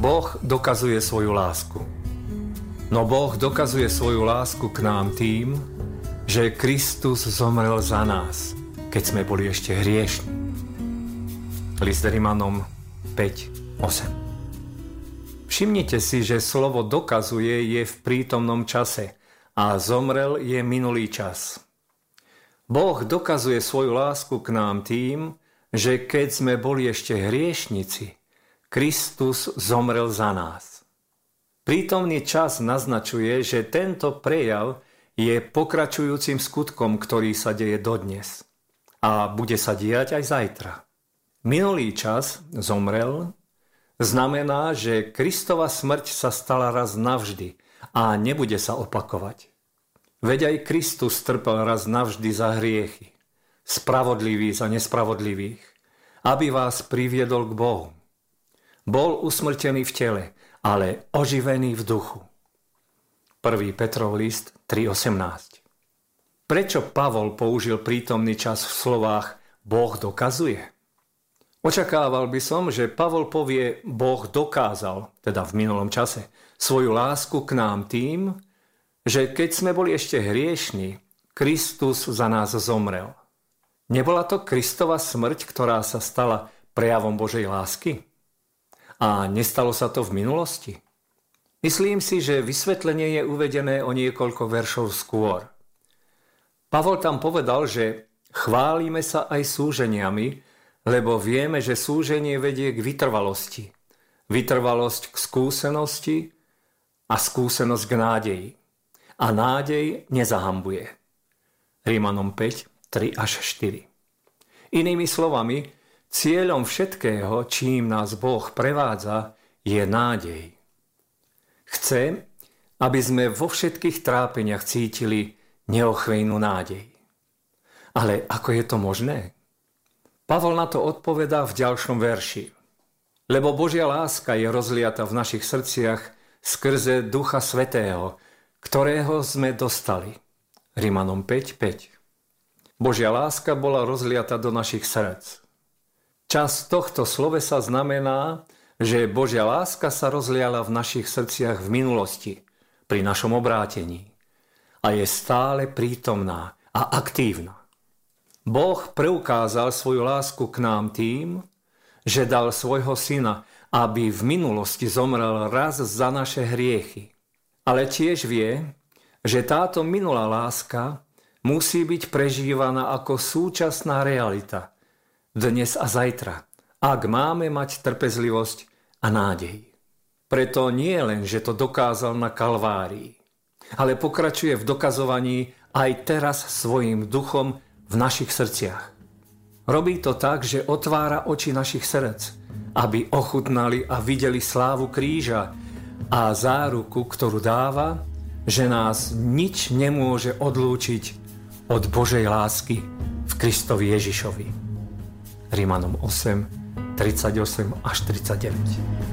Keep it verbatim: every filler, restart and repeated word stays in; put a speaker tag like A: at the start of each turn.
A: Boh dokazuje svoju lásku. No Boh dokazuje svoju lásku k nám tým, že Kristus zomrel za nás, keď sme boli ešte hriešni. List Rimanom päť osem. Všimnite si, že slovo dokazuje je v prítomnom čase a zomrel je minulý čas. Boh dokazuje svoju lásku k nám tým, že keď sme boli ešte hriešnici, Kristus zomrel za nás. Prítomný čas naznačuje, že tento prejav je pokračujúcim skutkom, ktorý sa deje dodnes a bude sa diať aj zajtra. Minulý čas zomrel znamená, že Kristova smrť sa stala raz navždy a nebude sa opakovať. Veď aj Kristus trpel raz navždy za hriechy, spravodlivý za nespravodlivých, aby vás priviedol k Bohu. Bol usmrtený v tele, ale oživený v duchu. prvý Petrov list tri osemnásť. Prečo Pavol použil prítomný čas v slovách Boh dokazuje? Očakával by som, že Pavol povie Boh dokázal, teda v minulom čase, svoju lásku k nám tým, že keď sme boli ešte hriešni, Kristus za nás zomrel. Nebola to Kristova smrť, ktorá sa stala prejavom Božej lásky? A nestalo sa to v minulosti? Myslím si, že vysvetlenie je uvedené o niekoľko veršov skôr. Pavol tam povedal, že chválime sa aj súženiami, lebo vieme, že súženie vedie k vytrvalosti. Vytrvalosť k skúsenosti a skúsenosť k nádeji. A nádej nezahambuje. Rimanom päť tri až štyri. Inými slovami, cieľom všetkého, čím nás Boh prevádza, je nádej. Chce, aby sme vo všetkých trápeniach cítili neochvejnú nádej. Ale ako je to možné? Pavol na to odpovedá v ďalšom verši. Lebo Božia láska je rozliata v našich srdciach skrze Ducha Svätého, ktorého sme dostali. Rimanom päť päť. Božia láska bola rozliata do našich srdc. Časť tohto slovesa znamená, že Božia láska sa rozliala v našich srdciach v minulosti, pri našom obrátení. A je stále prítomná a aktívna. Boh preukázal svoju lásku k nám tým, že dal svojho syna, aby v minulosti zomrel raz za naše hriechy. Ale tiež vie, že táto minulá láska musí byť prežívaná ako súčasná realita, dnes a zajtra, ak máme mať trpezlivosť a nádej. Preto nie len, že to dokázal na Kalvárii, ale pokračuje v dokazovaní aj teraz svojím duchom v našich srdciach. Robí to tak, že otvára oči našich srdc, aby ochutnali a videli slávu kríža a záruku, ktorú dáva, že nás nič nemôže odlúčiť od Božej lásky v Kristovi Ježišovi. Rimanom osem tridsaťosem až tridsaťdeväť.